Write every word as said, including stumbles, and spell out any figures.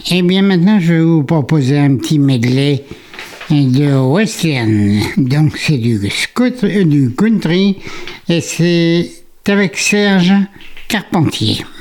Et bien maintenant, je vais vous proposer un petit medley de western. Donc c'est du, scout- du country et c'est avec Serge Carpentier.